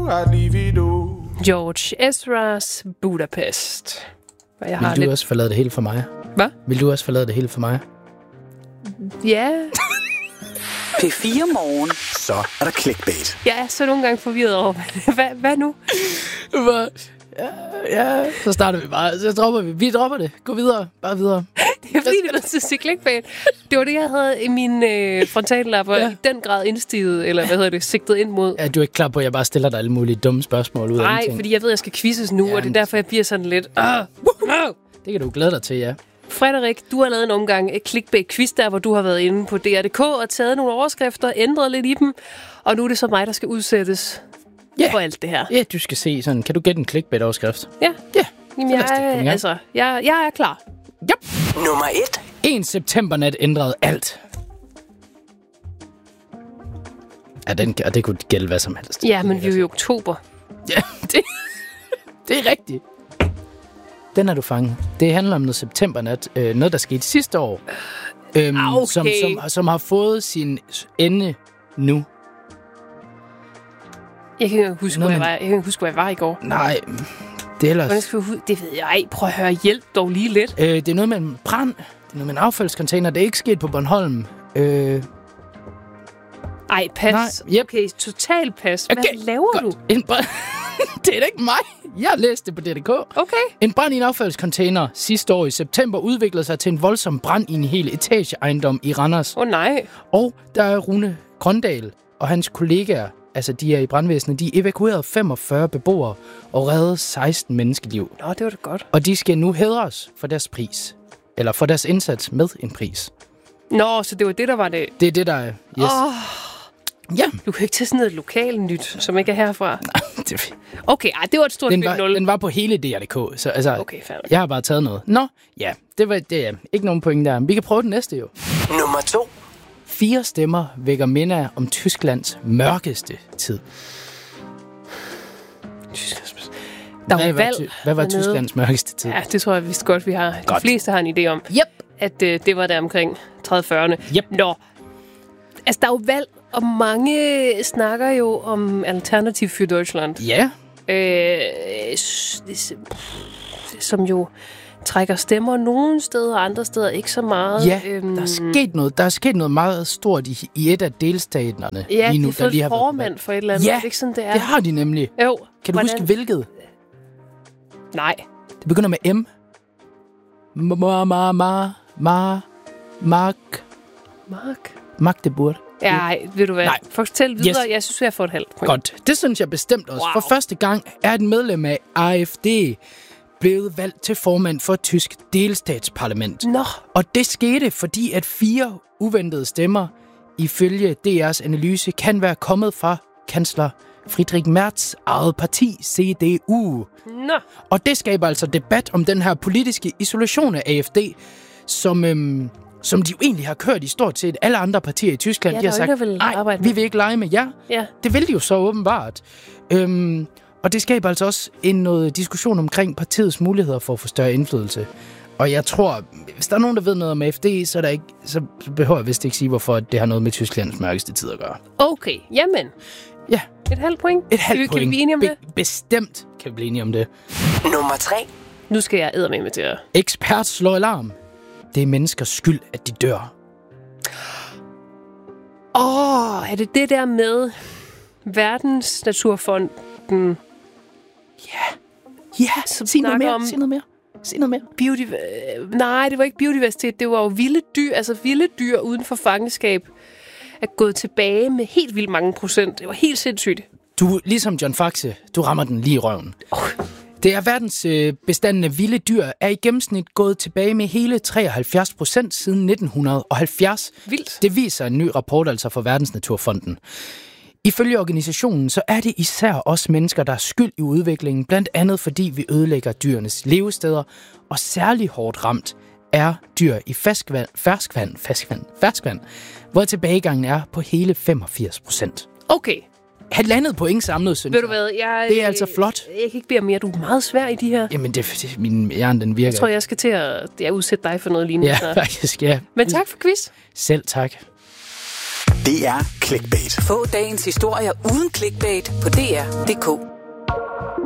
George Ezra's Budapest. Vil du også forlade det hele for mig? Hvad? Vil du også forlade det hele for mig? Ja. P4 Morgen. Så er der clickbait. Jeg er så nogle gange forvirret over, hvad nu? Ja, så starter vi bare. Så dropper vi. Vi dropper det. Gå videre. Bare videre. Det er fordi, det var til clickbait. Det var det, jeg havde i min frontallapper i den grad indstiget, eller sigtet ind mod. Ja, du er ikke klar på, at jeg bare stiller dig alle mulige dumme spørgsmål ud af Nej, fordi jeg ved, at jeg skal quizzes nu, og det er derfor, jeg bliver sådan lidt... Det kan du glæde dig til, ja. Frederik, du har lavet en omgang clickbait-quiz der, hvor du har været inde på DR.dk og taget nogle overskrifter, ændret lidt i dem, og nu er det så mig, der skal udsættes for alt det her. Ja, du skal se sådan. Kan du gætte en clickbait-overskrift? Ja. Jamen, jeg er klar. Yep. Nummer 1. 1 septembernat ændrede alt. Ja, og det kunne gælde hvad som helst. Ja, men vi er jo i oktober. Ja, det er rigtigt. Den er du fanget. Det handler om noget septembernat. Noget, der skete sidste år. Okay. Som har fået sin ende nu. Jeg kan ikke huske, hvor jeg var i går. Nej, det er ellers... Det ved jeg ikke. Prøv at høre, hjælp dog lige lidt. Det er noget med en brand. Det er noget med en affaldscontainer. Det er ikke sket på Bornholm. Ej, pas. Nej, yep. Okay, total pas. Hvad laver du? En brand... Det er da ikke mig. Jeg læste det på DDK. Okay. En brand i en affaldscontainer sidste år i september udviklede sig til en voldsom brand i en hel etageejendom i Randers. Nej. Og der er Rune Grøndal og hans kollegaer, altså de er i brandvæsenet, de evakuerede 45 beboere og reddede 16 menneskeliv. Nå, det var det godt. Og de skal nu hædres for deres pris. Eller for deres indsats med en pris. Nå, så det var det, der var det. Det er det, der er. Yes. Ja. Du kan ikke tage sådan noget lokalnyt, som ikke er herfra. Det... Okay, det var et stort 5-0. Den var på hele DR.dk, så altså, okay, fair. Jeg har bare taget noget. Nå, ja, det er ikke nogen point der. Vi kan prøve den næste jo. Nummer 2. 4 stemmer vækker minder om Tysklands mørkeste tid. Hvad var Tysklands mørkeste tid? Ja, det tror jeg vist godt, vi har. Godt. De fleste har en idé om, at det var der omkring 30-40'erne. Yep. Nå, altså der er jo valg, og mange snakker jo om Alternativ für Deutschland. Ja. Som jo trækker stemmer nogle steder, og andre steder ikke så meget. Ja, der er sket noget meget stort i et af delstaterne. Ja, lige nu, de har fået formand for et eller andet. Ja, det er ikke sådan, det er. Det har de nemlig. Jo. Kan du huske hvilket? Nej. Det begynder med M. Magdeburg. Ja, ved du hvad? Nej. Fortæl videre. Yes. Jeg synes, jeg får et halvt point. Godt. Det synes jeg bestemt også. Wow. For første gang er et medlem af AfD blevet valgt til formand for et tysk delstatsparlament. Nå. Og det skete, fordi at 4 uventede stemmer, ifølge DR's analyse, kan være kommet fra kansler Friedrich Merz' eget parti, CDU. Nå. Og det skaber altså debat om den her politiske isolation af AfD, som de jo egentlig har kørt i stort set alle andre partier i Tyskland. Ja, de har sagt, nej, vi vil ikke lege med jer. Ja. Det vil de jo så åbenbart. Og det skaber altså også noget diskussion omkring partiets muligheder for at få større indflydelse. Og jeg tror, hvis der er nogen, der ved noget om AfD, så behøver jeg vist ikke sige, hvorfor det har noget med Tysklands mørkeste tid at gøre. Okay, jamen. Ja. Et halvt point. Et halvt point. Kan vi blive enige om det? Bestemt kan vi blive enige om det. Nummer 3. Nu skal jeg eddermame til jer. Ekspert slår alarm. Det er menneskers skyld, at de dør. Er det der med Verdensnaturfonden? Ja, sig noget mere. Nej, det var ikke biodiversitet. Det var jo vilde dyr. Altså vilde dyr uden for fangenskab er gået tilbage med helt vildt mange procent. Det var helt sindssygt. Du, ligesom John Faxe, du rammer den lige i røven. Det er verdens bestanden af vilde dyr er i gennemsnit gået tilbage med hele 73% siden 1970. Vildt. Det viser en ny rapport altså fra Verdensnaturfonden. Ifølge organisationen, så er det især os mennesker, der er skyld i udviklingen, blandt andet fordi vi ødelægger dyrenes levesteder, og særlig hårdt ramt er dyr i ferskvand, hvor tilbagegangen er på hele 85%. Okay. Halvandet point samlet, synes jeg. Ved du hvad, det er altså flot. Jeg kan ikke bede om mere. Du er meget svær i de her. Jamen, min hjerne, den virker. Jeg tror, jeg skal til at udsætte dig for noget lignende. Ja, faktisk, ja. Men tak for quiz. Selv tak. Det er Clickbait. Få dagens historier uden clickbait på dr.dk.